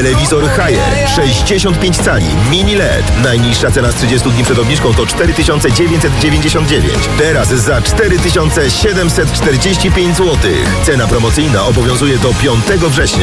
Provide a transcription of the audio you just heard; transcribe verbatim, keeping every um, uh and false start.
Telewizor Haier sześćdziesiąt pięć cali, mini L E D. Najniższa cena z trzydziestu dni przed obniżką to cztery tysiące dziewięćset dziewięćdziesiąt dziewięć. Teraz za cztery tysiące siedemset czterdzieści pięć złotych. Cena promocyjna obowiązuje do piątego września.